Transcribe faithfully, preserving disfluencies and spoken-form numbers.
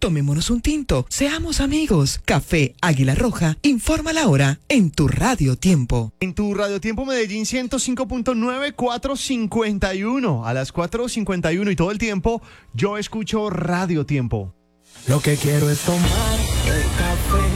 Tomémonos un tinto, seamos amigos. Café Águila Roja, informa la hora en tu Radio Tiempo. En tu Radio Tiempo Medellín ciento cinco punto nueve, cuatro cincuenta y uno. A las cuatro cincuenta y uno y todo el tiempo, yo escucho Radio Tiempo. Lo que quiero es tomar el café.